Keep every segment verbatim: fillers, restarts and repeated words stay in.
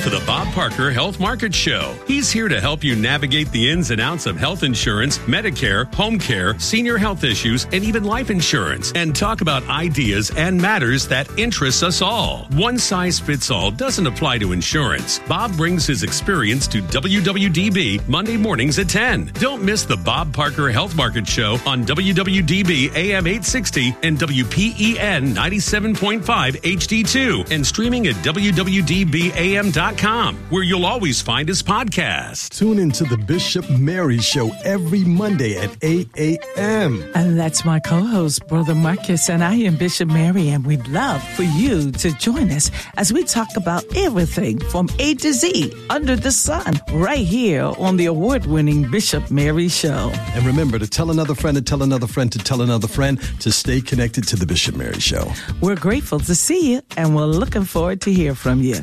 for the Bob Parker Health Market Show. He's here to help you navigate the ins and outs of health insurance, Medicare, home care, senior health issues, and even life insurance, and talk about ideas and matters that interest us all. One size fits all doesn't apply to insurance. Bob brings his experience to W W D B Monday mornings at ten. Don't miss the Bob Parker Health Market Show on W W D B A M eight sixty and W P E N ninety-seven point five H D two, and streaming at W W D B A M dot com, where you'll always find his podcast. Tune into the Bishop Mary Show every Monday at eight a.m. And that's my co-host, Brother Marcus, and I am Bishop Mary, and we'd love for you to join us as we talk about everything from A to Z under the sun right here on the award-winning Bishop Mary Show. And remember to tell another friend to tell another friend to tell another friend to stay connected to the Bishop Mary Show. We're grateful to see you, and we're looking forward to hear from you.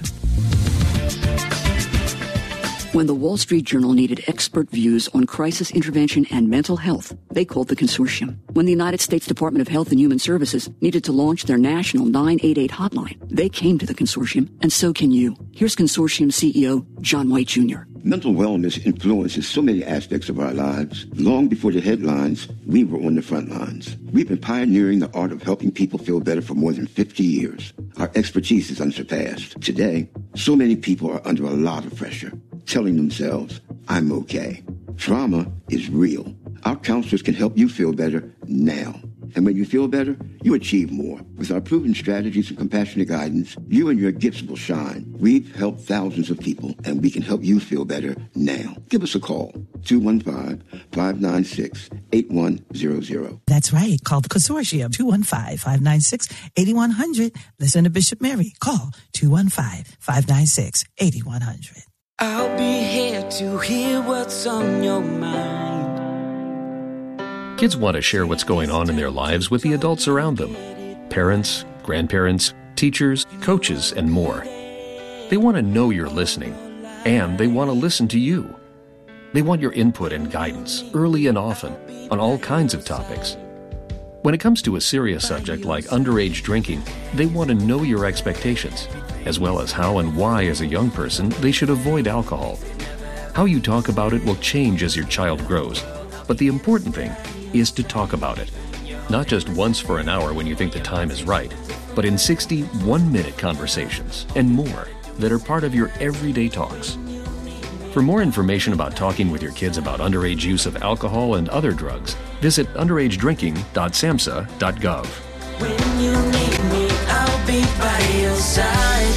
When the Wall Street Journal needed expert views on crisis intervention and mental health, they called the consortium. When the United States Department of Health and Human Services needed to launch their national nine eight eight hotline, they came to the consortium, and so can you. Here's consortium C E O John White Junior Mental wellness influences so many aspects of our lives. Long before the headlines, we were on the front lines. We've been pioneering the art of helping people feel better for more than fifty years. Our expertise is unsurpassed. Today, so many people are under a lot of pressure, telling themselves, I'm okay. Trauma is real. Our counselors can help you feel better now. And when you feel better, you achieve more. With our proven strategies and compassionate guidance, you and your gifts will shine. We've helped thousands of people, and we can help you feel better now. Give us a call, two one five, five nine six, eight one zero zero. That's right. Call the consortium, two one five, five nine six, eight one zero zero. Listen to Bishop Mary. Call two one five, five nine six, eight one zero zero. I'll be here to hear what's on your mind. Kids want to share what's going on in their lives with the adults around them. Parents, grandparents, teachers, coaches, and more. They want to know you're listening, and they want to listen to you. They want your input and guidance, early and often, on all kinds of topics. When it comes to a serious subject like underage drinking, they want to know your expectations, as well as how and why as a young person they should avoid alcohol. How you talk about it will change as your child grows, but the important thing is to talk about it. Not just once for an hour when you think the time is right, but in sixty one-minute conversations and more that are part of your everyday talks. For more information about talking with your kids about underage use of alcohol and other drugs, visit underage drinking dot samhsa dot gov. When you need me, I'll be by your side.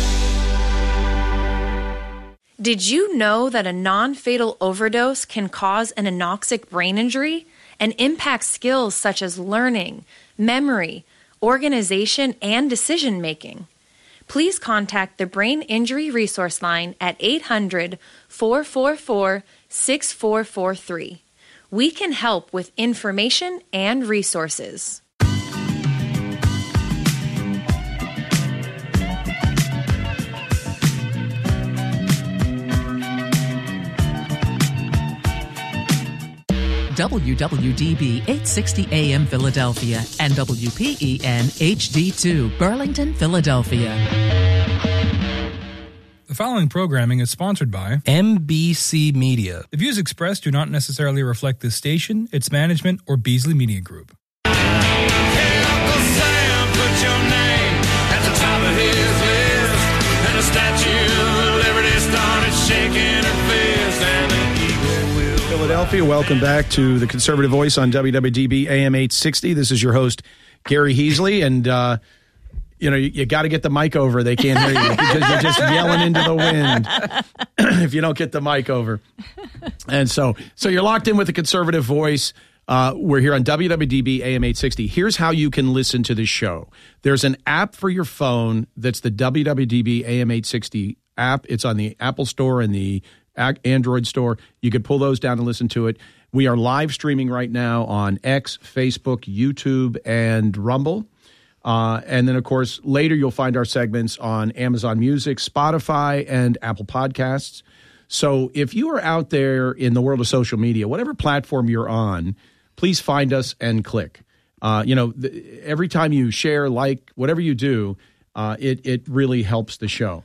Did you know that a non-fatal overdose can cause an anoxic brain injury and impact skills such as learning, memory, organization, and decision-making? Please contact the Brain Injury Resource Line at eight hundred, four four four, six four four three. We can help with information and resources. W W D B eight sixty A M Philadelphia and W P E N H D two Burlington, Philadelphia. The following programming is sponsored by M B C Media. The views expressed do not necessarily reflect this station, its management, or Beasley Media Group. Hey, Uncle Sam, put your name at the top of his list, and the Statue of Liberty started shaking her fist, and the eagle will... Philadelphia, welcome back to the Conservative Voice on W W D B A M eight sixty. This is your host, Gary Heasley, and uh, you know, you, you got to get the mic over. They can't hear you because you're just yelling into the wind if you don't get the mic over. And so, so you're locked in with the Conservative Voice. Uh, we're here on W W D B A M eight sixty. Here's how you can listen to the show. There's an app for your phone that's the W W D B A M eight sixty app. It's on the Apple Store and the Android Store. You could pull those down and listen to it. We are live streaming right now on X, Facebook, YouTube, and Rumble. Uh, and then, of course, later you'll find our segments on Amazon Music, Spotify, and Apple Podcasts. So if you are out there in the world of social media, whatever platform you're on, please find us and click. Uh, you know, th- every time you share, like, whatever you do, uh, it, it really helps the show.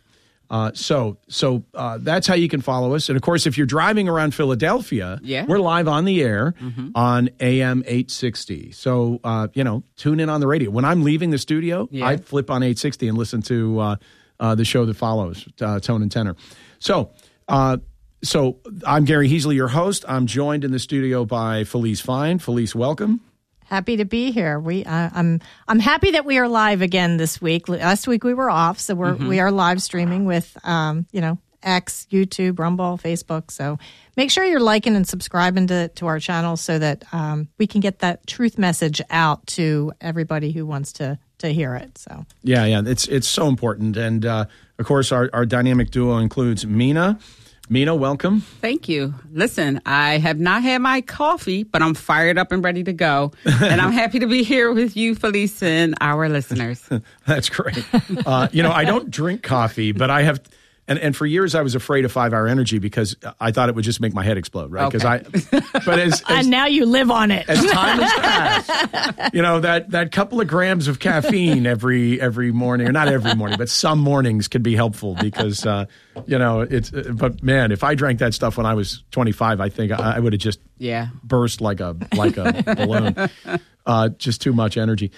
Uh, so so uh, that's how you can follow us. And, of course, if you're driving around Philadelphia, yeah. we're live on the air mm-hmm. on A M eight sixty. So, uh, you know, tune in on the radio. When I'm leaving the studio, yeah. I flip on eight sixty and listen to uh, uh, the show that follows, uh, Tone and Tenor. So, uh, so I'm Gary Heasley, your host. I'm joined in the studio by Felice Fine. Felice, welcome. Happy to be here. We, uh, I'm, I'm happy that we are live again this week. Last week we were off, so we're mm-hmm. we are live streaming with, um, you know, X, YouTube, Rumble, Facebook. So make sure you're liking and subscribing to to our channel so that um, we can get that truth message out to everybody who wants to to hear it. So yeah, yeah, it's it's so important, and uh, of course our our dynamic duo includes Mina. Mina, welcome. Thank you. Listen, I have not had my coffee, but I'm fired up and ready to go. And I'm happy to be here with you, Felice, and our listeners. That's great. Uh, you know, I don't drink coffee, but I have... And and for years I was afraid of five hour Energy because I thought it would just make my head explode, right? Because okay. I, but as, as and now you live on it. As time has passed, you know that that couple of grams of caffeine every every morning, or not every morning, but some mornings can be helpful because uh, you know it's. But man, if I drank that stuff when I was twenty-five, I think I, I would have just yeah burst like a like a balloon. Uh, just too much energy.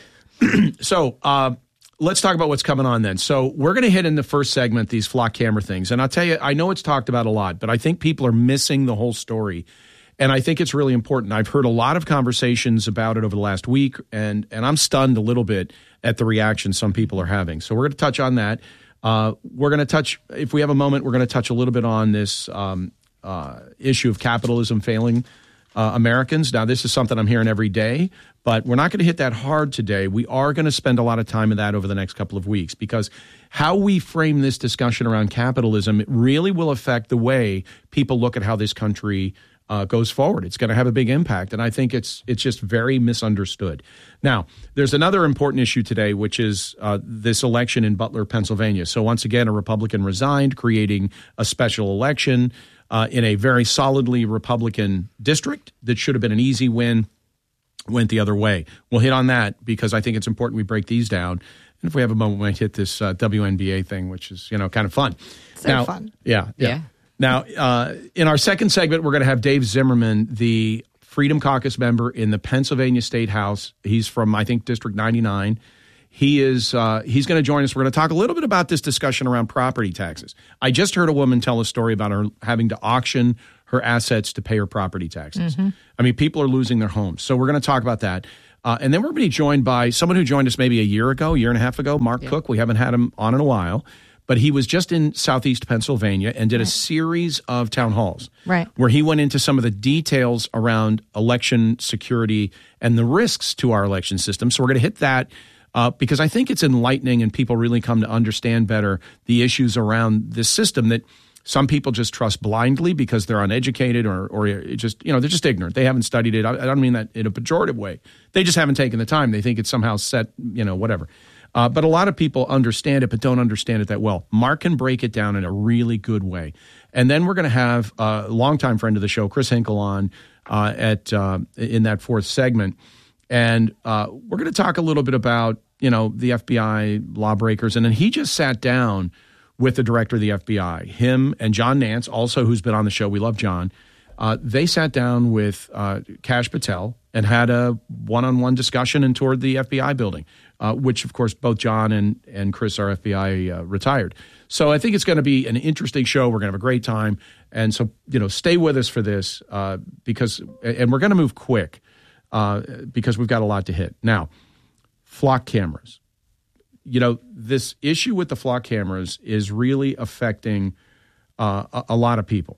so. Uh, Let's talk about what's coming on then. So we're going to hit in the first segment these flock camera things. And I'll tell you, I know it's talked about a lot, but I think people are missing the whole story. And I think it's really important. I've heard a lot of conversations about it over the last week, and, and I'm stunned a little bit at the reaction some people are having. So we're going to touch on that. Uh, we're going to touch, if we have a moment, we're going to touch a little bit on this um, uh, issue of capitalism failing uh, Americans. Now, this is something I'm hearing every day. But we're not going to hit that hard today. We are going to spend a lot of time in that over the next couple of weeks because how we frame this discussion around capitalism really will affect the way people look at how this country uh, goes forward. It's going to have a big impact, and I think it's it's just very misunderstood. Now, there's another important issue today, which is uh, this election in Butler, Pennsylvania. So once again, a Republican resigned, creating a special election uh, in a very solidly Republican district that should have been an easy win. Went the other way. We'll hit on that because I think it's important we break these down. And if we have a moment, we might hit this uh, W N B A thing, which is, you know, kind of fun. So now, fun. Yeah, yeah. Yeah. Now, uh, in our second segment, we're going to have Dave Zimmerman, the Freedom Caucus member in the Pennsylvania State House. He's from, I think, District ninety-nine. He is. Uh, he's going to join us. We're going to talk a little bit about this discussion around property taxes. I just heard a woman tell a story about her having to auction her assets to pay her property taxes. Mm-hmm. I mean, people are losing their homes. So we're going to talk about that. Uh, and then we're going to be joined by someone who joined us maybe a year ago, year and a half ago, Mark yeah. Cook. We haven't had him on in a while. But he was just in Southeast Pennsylvania and did right. a series of town halls right. where he went into some of the details around election security and the risks to our election system. So we're going to hit that uh, because I think it's enlightening and people really come to understand better the issues around this system that some people just trust blindly because they're uneducated or or just, you know, they're just ignorant. They haven't studied it. I, I don't mean that in a pejorative way. They just haven't taken the time. They think it's somehow set, you know, whatever. Uh, but a lot of people understand it but don't understand it that well. Mark can break it down in a really good way. And then we're going to have a longtime friend of the show, Chris Hinkle, on uh, at uh, in that fourth segment. And uh, we're going to talk a little bit about, you know, the F B I lawbreakers. And then he just sat down with the director of the F B I, him and John Nance, also who's been on the show. We love John. Uh, they sat down with uh, Kash Patel and had a one-on-one discussion and toured the F B I building, uh, which, of course, both John and, and Chris are F B I uh, retired. So I think it's going to be an interesting show. We're going to have a great time. And so, you know, stay with us for this uh, because, and we're going to move quick uh, because we've got a lot to hit. Now, flock cameras. You know, this issue with the flock cameras is really affecting uh, a, a lot of people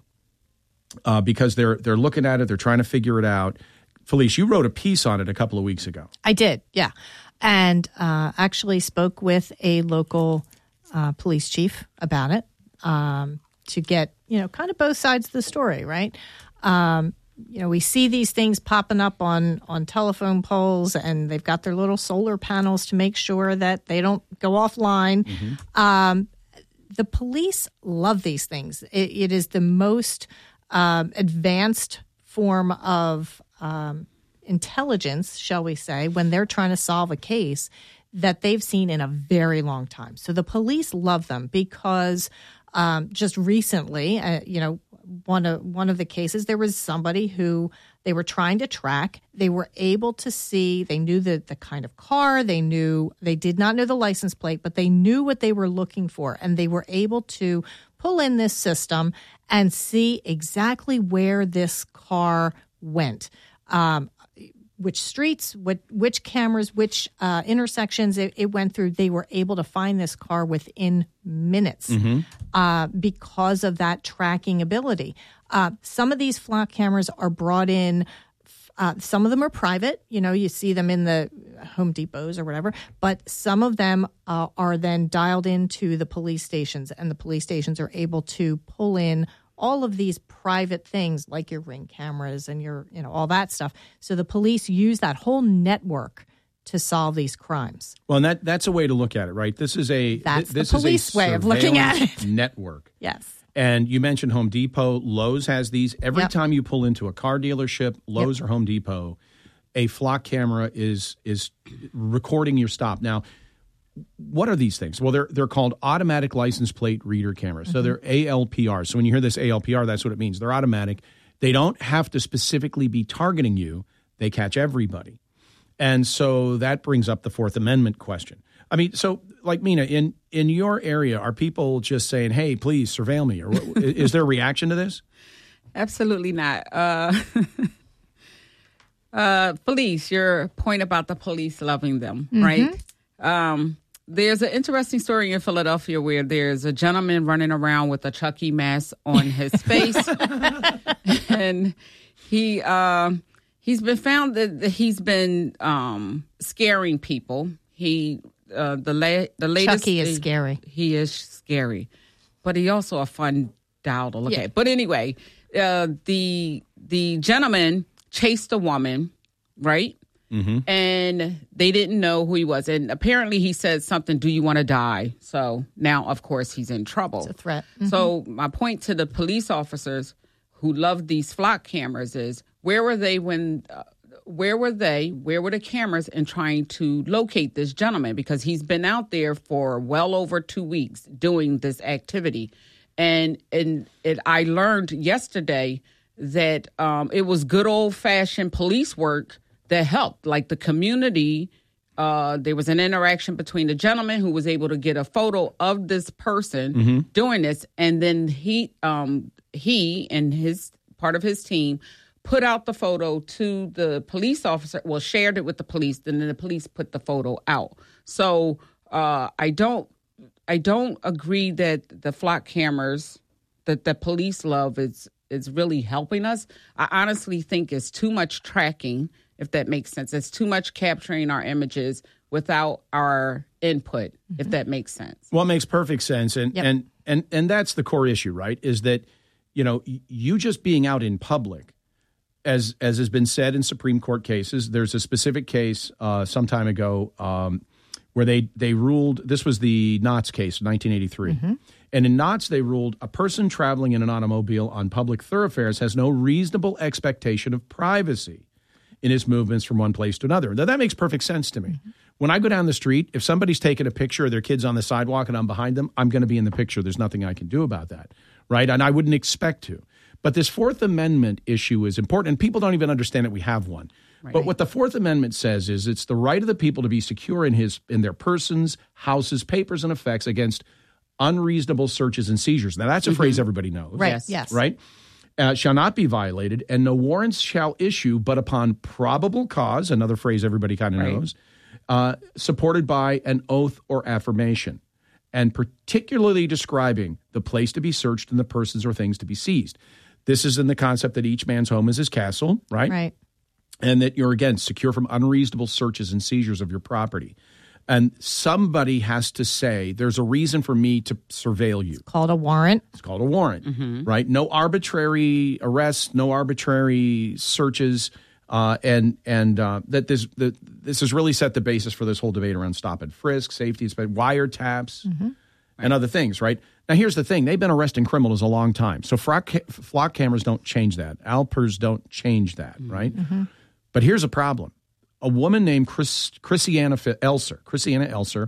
uh, because they're they're looking at it, they're trying to figure it out. Felice, you wrote a piece on it a couple of weeks ago. I did, yeah, and uh, actually spoke with a local uh, police chief about it um, to get, you know, kind of both sides of the story, right? Um, you know, we see these things popping up on, on telephone poles, and they've got their little solar panels to make sure that they don't go offline. Mm-hmm. Um, the police love these things. It, it is the most um, advanced form of um, intelligence, shall we say, when they're trying to solve a case that they've seen in a very long time. So the police love them because Um, just recently, uh, you know, one of one of the cases, there was somebody who they were trying to track. They were able to see, they knew the, the kind of car, they knew, they did not know the license plate, but they knew what they were looking for. And they were able to pull in this system and see exactly where this car went. Um, which streets, what, which cameras, which uh, intersections it, it went through. They were able to find this car within minutes Mm-hmm. uh, because of that tracking ability. Uh, some of these flock cameras are brought in. Uh, some of them are private. You know, you see them in the Home Depots or whatever. But some of them uh, are then dialed into the police stations, and the police stations are able to pull in all of these private things like your Ring cameras and your, you know, all that stuff. So the police use that whole network to solve these crimes. Well, and that that's a way to look at it, right? This is a That's th- this the police is a way of looking at surveillance it. network. Yes. And you mentioned Home Depot. Lowe's has these. Every Yep. time you pull into a car dealership, Lowe's or Home Depot, a flock camera is is recording your stop. Now, what are these things? Well, they're they're called automatic license plate reader cameras. So they're A L P R. So when you hear this A L P R, that's what it means. They're automatic. They don't have to specifically be targeting you. They catch everybody. And so that brings up the Fourth Amendment question. I mean, so like Mina, in, in your area, are people just saying, hey, please surveil me? Or what, is there a reaction to this? Absolutely not. Uh, uh, police, your point about the police loving them, Mhm. right? Um, there's an interesting story in Philadelphia where there's a gentleman running around with a Chucky mask on his face. And he um, he's been found that he's been um, scaring people. He uh, the la- the latest Chucky is scary. He is scary, but he also a fun doll to look Yeah. at. But anyway, uh, the the gentleman chased a woman, right? Mm-hmm. And they didn't know who he was. And apparently he said something, do you want to die? So now, of course, he's in trouble. It's a threat. So my point to the police officers who love these flock cameras is, where were they when, uh, where were they, where were the cameras in trying to locate this gentleman? Because he's been out there for well over two weeks doing this activity. And, and it, I learned yesterday that um, it was good old-fashioned police work that helped. Like the community, uh, there was an interaction between the gentleman who was able to get a photo of this person Mm-hmm. doing this, and then he, um, he and his part of his team put out the photo to the police officer. Well, shared it with the police, and then the police put the photo out. So uh, I don't, I don't agree that the flock cameras that the police love is is really helping us. I honestly think it's too much tracking, if that makes sense. It's too much capturing our images without our input, if that makes sense. Well, it makes perfect sense. And, Yep. and, and, and that's the core issue, right? Is that, you know, y- you just being out in public, as as has been said in Supreme Court cases, there's a specific case uh, some time ago um, where they, they ruled, this was the Knotts case, nineteen eighty-three. Mm-hmm. And in Knotts, they ruled a person traveling in an automobile on public thoroughfares has no reasonable expectation of privacy in his movements from one place to another. Now, that makes perfect sense to me. Mm-hmm. When I go down the street, if somebody's taking a picture of their kids on the sidewalk and I'm behind them, I'm going to be in the picture. There's nothing I can do about that, right? And I wouldn't expect to. But this Fourth Amendment issue is important, and people don't even understand that we have one. Right. But what the Fourth Amendment says is it's the right of the people to be secure in his in their persons, houses, papers, and effects against unreasonable searches and seizures. Now, that's a Mhm. phrase everybody knows. Right, Yes. yes. Right? Uh, shall not be violated, and no warrants shall issue but upon probable cause, another phrase everybody kind of Right. knows, uh, supported by an oath or affirmation, and particularly describing the place to be searched and the persons or things to be seized. This is in the concept that each man's home is his castle, right? Right. And that you're, again, secure from unreasonable searches and seizures of your property. And somebody has to say, there's a reason for me to surveil you. Called a warrant. It's called a warrant, Mm-hmm. right? No arbitrary arrests, no arbitrary searches, uh, and and uh, that this the, this has really set the basis for this whole debate around stop and frisk, safety, it's been wiretaps, Mm-hmm. and other things, right? Now, here's the thing. They've been arresting criminals a long time. So flock, ca- flock cameras don't change that. Alpers don't change that, right? Mm-hmm. But here's a problem. A woman named Chris, Christiana Elser, Christiana Elser,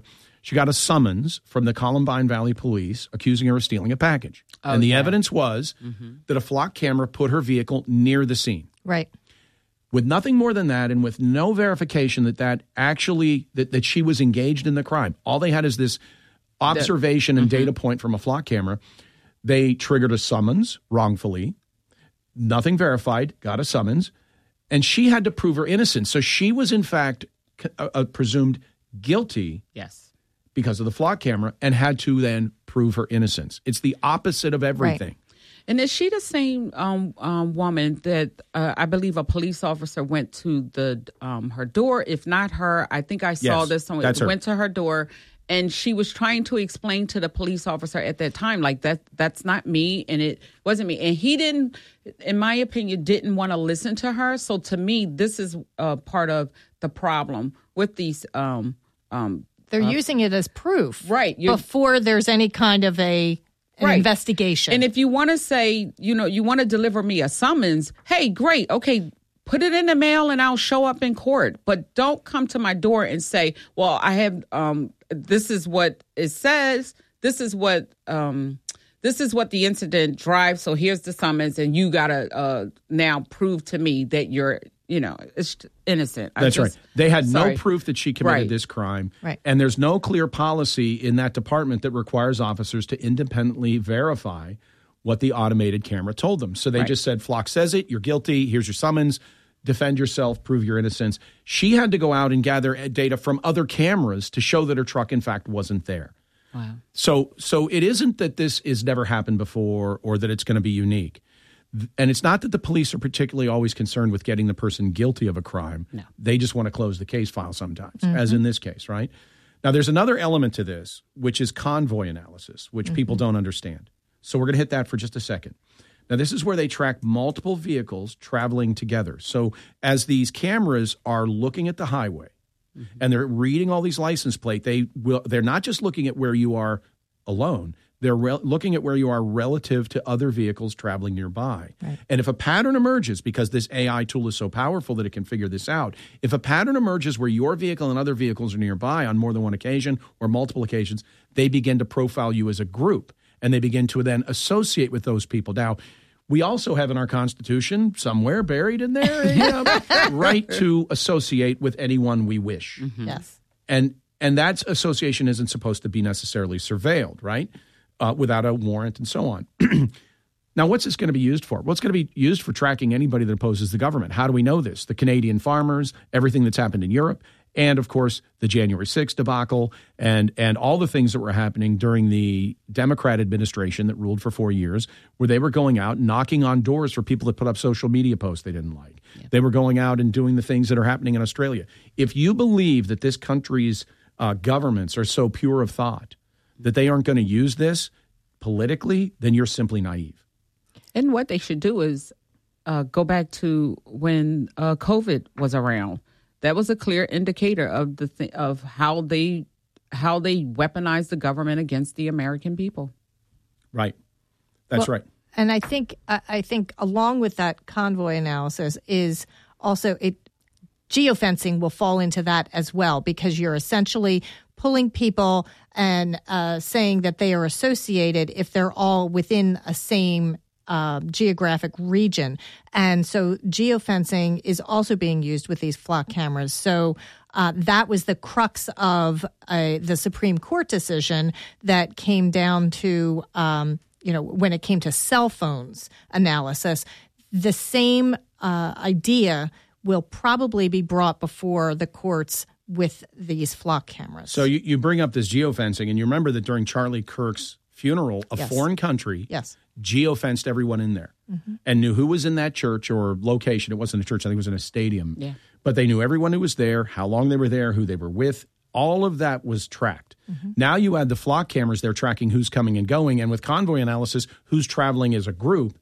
She got a summons from the Columbine Valley Police accusing her of stealing a package. Oh, and the yeah. evidence was Mm-hmm. that a flock camera put her vehicle near the scene. Right. With nothing more than that, and with no verification that that actually, that, that she was engaged in the crime. All they had is this observation and data point from a flock camera. They triggered a summons wrongfully. Nothing verified, got a summons. And she had to prove her innocence. So she was, in fact, uh, uh, presumed guilty. Yes. Because of the flock camera, and had to then prove her innocence. It's the opposite of everything. Right. And is she the same um, um, woman that uh, I believe a police officer went to the um, her door? If not her, I think I saw Yes, this. Someone that's her. went to her door, and she was trying to explain to the police officer at that time, like that that's not me, and it wasn't me. And he didn't, in my opinion, didn't want to listen to her. So to me, this is uh, part of the problem with these. Um, um, They're uh, using it as proof, right? you're- Before there's any kind of a an Right. investigation. And if you want to say, you know, you want to deliver me a summons, hey, great. Okay, put it in the mail and I'll show up in court. But don't come to my door and say, well, I have, um, this is what it says. This is what, um, this is what the incident drives. So here's the summons, and you got to uh, now prove to me that you're, you know, it's innocent. I That's just- right. They had sorry. no proof that she committed Right. this crime. Right. And there's no clear policy in that department that requires officers to independently verify what the automated camera told them. So they Right. just said, Flock says it, you're guilty, here's your summons, defend yourself, prove your innocence. She had to go out and gather data from other cameras to show that her truck, in fact, wasn't there. Wow. So, so it isn't that this has never happened before or that it's going to be unique. And it's not that the police are particularly always concerned with getting the person guilty of a crime. No. They just want to close the case file sometimes, Mhm. as in this case, right? Now, there's another element to this, which is convoy analysis, which people don't understand. So we're going to hit that for just a second. Now, this is where they track multiple vehicles traveling together. So as these cameras are looking at the highway and they're reading all these license plate, they will, they're not just looking at where you are alone. They're re- looking at where you are relative to other vehicles traveling nearby. Right. And if a pattern emerges, because this A I tool is so powerful that it can figure this out, if a pattern emerges where your vehicle and other vehicles are nearby on more than one occasion or multiple occasions, they begin to profile you as a group, and they begin to then associate with those people. Now, we also have in our Constitution, somewhere buried in there, a uh, right to associate with anyone we wish. Yes. And and that association isn't supposed to be necessarily surveilled, right? Uh, without a warrant and so on. Now, what's this going to be used for? Well, it's going to be used for tracking anybody that opposes the government. How do we know this? The Canadian farmers, everything that's happened in Europe, and, of course, the January sixth debacle and, and all the things that were happening during the Democrat administration that ruled for four years, where they were going out knocking on doors for people that put up social media posts they didn't like. Yeah. They were going out and doing the things that are happening in Australia. If you believe that this country's uh, governments are so pure of thought that they aren't going to use this politically, then you're simply naive. And what they should do is uh, go back to when uh, COVID was around. That was a clear indicator of the th- of how they how they weaponized the government against the American people. Right. That's Well, right. And I think I I think along with that convoy analysis is also it geofencing will fall into that as well, because you're essentially pulling people and uh, saying that they are associated if they're all within a same uh, geographic region. And so geofencing is also being used with these flock cameras. So uh, that was the crux of uh, the Supreme Court decision that came down to, um, you know, when it came to cell phones analysis. The same uh, idea will probably be brought before the courts with these flock cameras. So you, you bring up this geofencing, and you remember that during Charlie Kirk's funeral, a Yes. foreign country Yes. geofenced everyone in there Mhm. and knew who was in that church or location. It wasn't a church, I think it was in a stadium. Yeah. But they knew everyone who was there, how long they were there, who they were with. All of that was tracked. Mm-hmm. Now you add the flock cameras, they're tracking who's coming and going, and with convoy analysis, who's traveling as a group.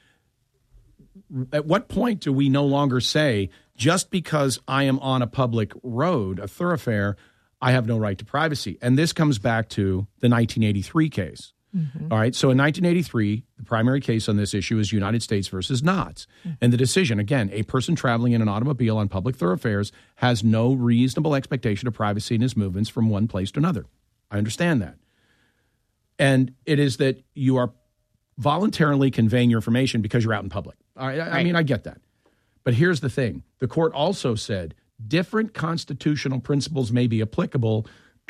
At what point do we no longer say, just because I am on a public road, a thoroughfare, I have no right to privacy? And this comes back to the nineteen eighty-three case. Mm-hmm. All right. So in nineteen eighty-three, the primary case on this issue is United States versus Knotts. Mm-hmm. And the decision, again, a person traveling in an automobile on public thoroughfares has no reasonable expectation of privacy in his movements from one place to another. I understand that. And it is that you are voluntarily conveying your information because you're out in public. I, I, Right. I mean, I get that. But here's the thing. The court also said different constitutional principles may be applicable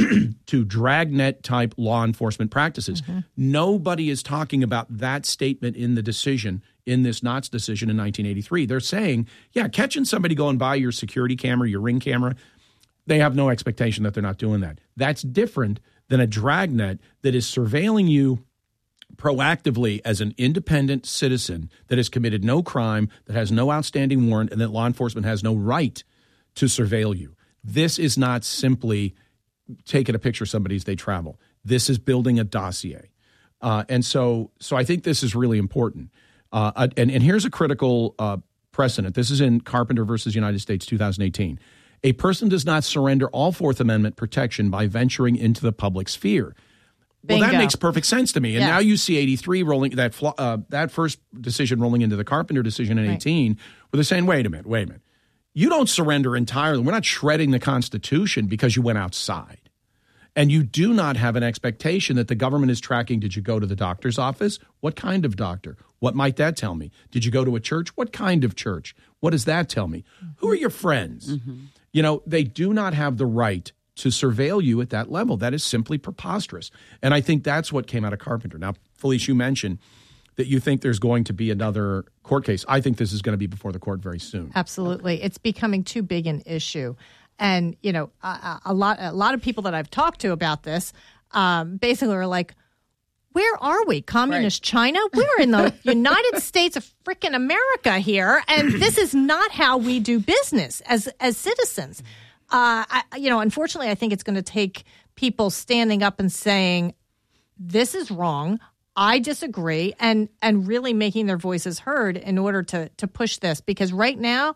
to dragnet-type law enforcement practices. Mm-hmm. Nobody is talking about that statement in the decision, in this Knotts decision in nineteen eighty-three. They're saying, yeah, catching somebody going by your security camera, your Ring camera, they have no expectation that they're not doing that. That's different than a dragnet that is surveilling you proactively as an independent citizen that has committed no crime, that has no outstanding warrant, and that law enforcement has no right to surveil you. This is not simply taking a picture of somebody as they travel. This is building a dossier. Uh, and so so I think this is really important. Uh, and, and here's a critical uh, precedent. This is in Carpenter versus United States, two thousand eighteen. A person does not surrender all Fourth Amendment protection by venturing into the public sphere. Well, that Bingo. makes perfect sense to me. And Yes. now you see eighty-three rolling, that fl- uh, that first decision rolling into the Carpenter decision in Right. eighteen, where they're saying, wait a minute, wait a minute. You don't surrender entirely. We're not shredding the Constitution because you went outside. And you do not have an expectation that the government is tracking. Did you go to the doctor's office? What kind of doctor? What might that tell me? Did you go to a church? What kind of church? What does that tell me? Who are your friends? Mm-hmm. You know, they do not have the right to surveil you at that level. That is simply preposterous. And I think that's what came out of Carpenter. Now, Felice, you mentioned that you think there's going to be another court case. I think this is going to be before the court very soon. Absolutely. It's becoming too big an issue. And, you know, a, a lot a lot of people that I've talked to about this um, basically are like, where are we? Communist China? We're in the United States of freaking America here, and this is not how we do business as as citizens. Uh, I, you know, unfortunately, I think it's going to take people standing up and saying, this is wrong. I disagree, and and really making their voices heard in order to to push this. Because right now,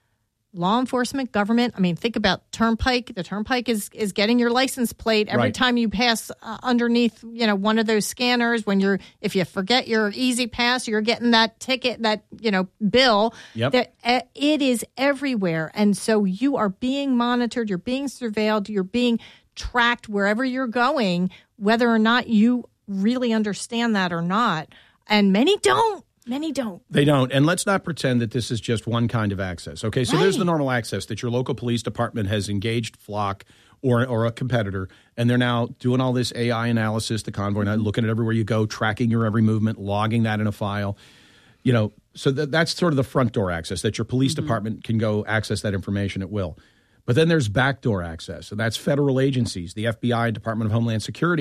law enforcement, government, I mean, think about Turnpike. The Turnpike is is getting your license plate every Right. time you pass uh, underneath, you know, one of those scanners. When you're, if you forget your Easy Pass, you're getting that ticket, that, you know, bill. Yep. That uh, it is everywhere, and so you are being monitored. You're being surveilled. You're being tracked wherever you're going, whether or not you really understand that or not. And many don't. Many don't. They don't. And let's not pretend that this is just one kind of access. Okay, so there's the normal access that your local police department has engaged Flock or or a competitor, and they're now doing all this A I analysis, the convoy, now looking at everywhere you go, tracking your every movement, logging that in a file. You know, so that, that's sort of the front door access, that your police Mm-hmm. department can go access that information at will. But then there's backdoor access, and that's federal agencies, the F B I, Department of Homeland Security.